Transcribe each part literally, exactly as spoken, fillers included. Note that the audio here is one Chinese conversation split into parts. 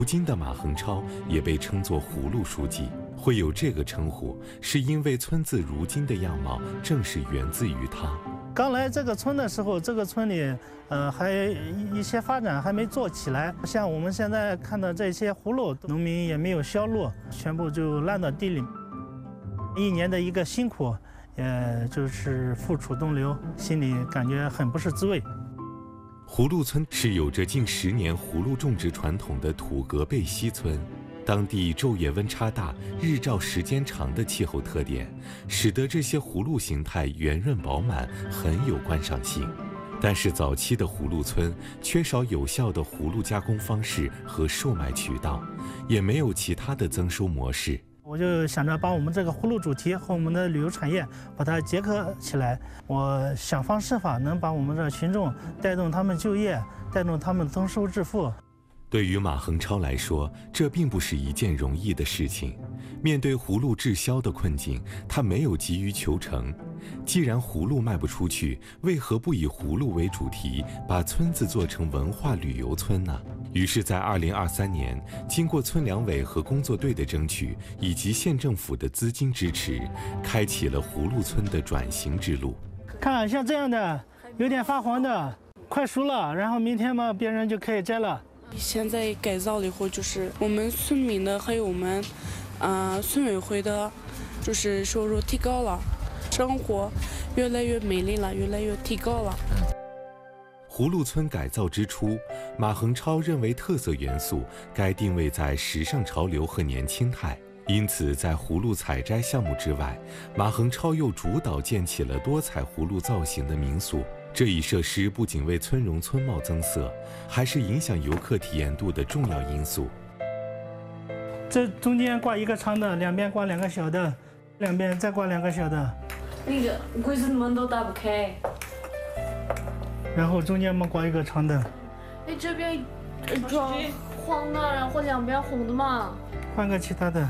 如今的马恒超也被称作葫芦书记，会有这个称呼，是因为村子如今的样貌正是源自于他。 刚来这个村的时候，这个村里，呃，还一些发展还没做起来。像我们现在看到这些葫芦，农民也没有销路，全部就烂到地里。一年的一个辛苦，也就是付出东流，心里感觉很不是滋味。 葫芦村是有着近十年葫芦种植传统的土格贝西村。当地昼夜温差大、日照时间长的气候特点，使得这些葫芦形态圆润饱满，很有观赏性。但是早期的葫芦村缺少有效的葫芦加工方式和售卖渠道，也没有其他的增收模式。 我就想着把我们这个葫芦主题和我们的旅游产业把它结合起来，我想方设法能把我们的群众带动他们就业，带动他们增收致富。 对于马恒超来说，这并不是一件容易的事情。面对葫芦滞销的困境，他没有急于求成。既然葫芦卖不出去，为何不以葫芦为主题，把村子做成文化旅游村呢？于是，在二零二三年，经过村两委和工作队的争取，以及县政府的资金支持，开启了葫芦村的转型之路。 看，像这样的，有点发黄的，快熟了，然后明天嘛，别人就可以摘了。 现在改造了以后，就是我们村民的，还有我们，呃，村委会的，就是收入提高了，生活越来越美丽了，越来越提高了。 葫芦村改造之初，马恒超认为特色元素该定位在时尚潮流和年轻态，因此在葫芦采摘项目之外，马恒超又主导建起了多彩葫芦造型的民宿。这一设施不仅为村容村貌增色，还是影响游客体验度的重要因素。 这中间挂一个长的，两边挂两个小的，两边再挂两个小的。 那个柜子门都打不开。 然后中间嘛挂一个长的。 哎，这边装黄的，然后两边红的嘛。 换个其他的。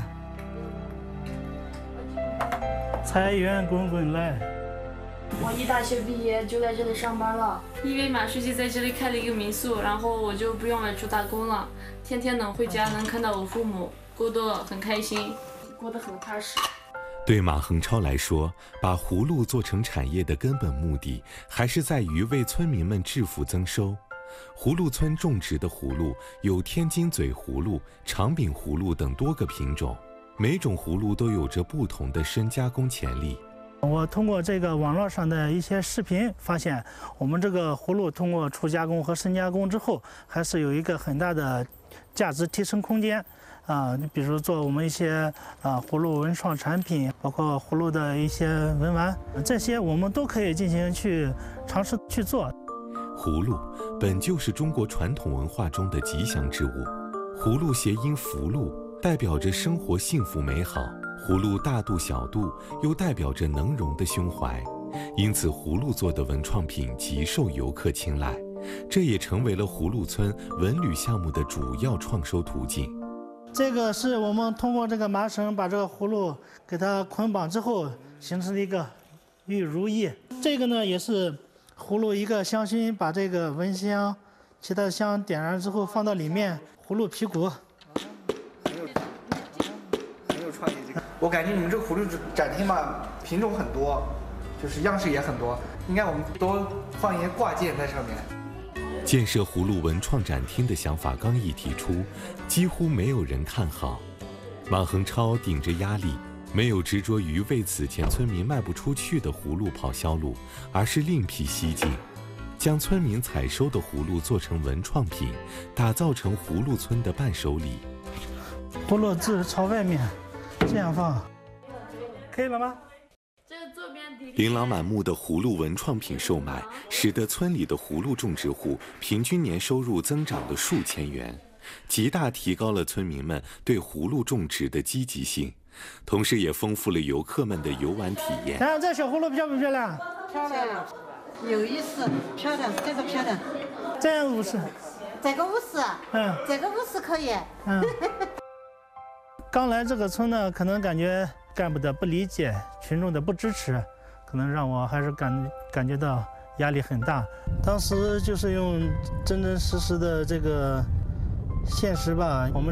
财源滚滚来。 我一大学毕业就在这里上班了，因为马书记在这里开了一个民宿，然后我就不用外出打工了，天天能回家能看到我父母，过得很开心，过得很踏实。 对马恒超来说，把葫芦做成产业的根本目的，还是在于为村民们致富增收。葫芦村种植的葫芦有天津嘴葫芦、长柄葫芦等多个品种，每种葫芦都有着不同的深加工潜力。 我通过这个网络上的一些视频发现，我们这个葫芦通过初加工和深加工之后，还是有一个很大的价值提升空间。啊，你比如做我们一些啊葫芦文创产品，包括葫芦的一些文玩，这些我们都可以进行去尝试去做。 葫芦本就是中国传统文化中的吉祥之物，葫芦谐音福禄，代表着生活幸福美好。葫芦大度小度，又代表着能容的胸怀，因此葫芦做的文创品极受游客青睐，这也成为了葫芦村文旅项目的主要创收途径。 这个是我们通过这个麻绳把这个葫芦给它捆绑之后形成了一个玉如意。这个呢也是葫芦一个香薰，把这个蚊香、其他香点燃之后放到里面，葫芦皮骨。 我感觉你们这个葫芦展厅嘛，品种很多，就是样式也很多，应该我们多放一些挂件在上面。 建设葫芦文创展厅的想法刚一提出，几乎没有人看好。马恒超顶着压力，没有执着于为此前村民卖不出去的葫芦跑销路，而是另辟蹊径，将村民采收的葫芦做成文创品，打造成葫芦村的伴手礼。 葫芦字朝外面。这样放，可以了吗？ 琳琅满目的葫芦文创品售卖，使得村里的葫芦种植户平均年收入增长了数千元，极大提高了村民们对葫芦种植的积极性，同时也丰富了游客们的游玩体验。 看这小葫芦漂不漂亮？ 漂亮，有意思，漂亮，这个漂亮。 这样五十， 这个五十， 嗯， 这个五十可以。 嗯。刚来这个村呢，可能感觉干部的不理解，群众的不支持，可能让我还是感感觉到压力很大。当时就是用真真实实的这个现实吧，我们